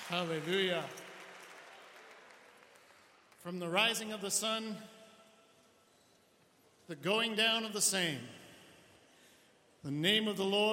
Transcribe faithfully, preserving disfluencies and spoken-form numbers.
Hallelujah. From the rising of the sun, the going down of the same, the name of the Lord